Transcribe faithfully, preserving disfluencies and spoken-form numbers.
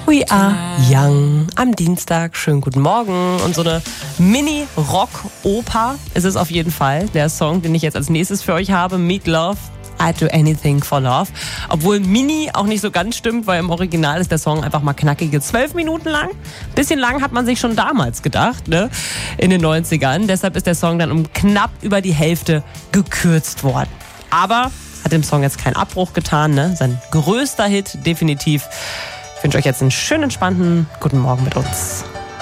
We Are Young am Dienstag. Schönen guten Morgen. Und so eine Mini-Rock-Oper ist es auf jeden Fall. Der Song, den ich jetzt als nächstes für euch habe, Meat Loaf. I'd do anything for love. Obwohl Mini auch nicht so ganz stimmt, weil im Original ist der Song einfach mal knackige zwölf Minuten lang. Bisschen lang hat man sich schon damals gedacht, ne? In den neunzigern. Deshalb ist der Song dann um knapp über die Hälfte gekürzt worden. Aber hat dem Song jetzt keinen Abbruch getan, ne? Sein größter Hit, definitiv. Ich wünsche euch jetzt einen schönen, entspannten guten Morgen mit uns.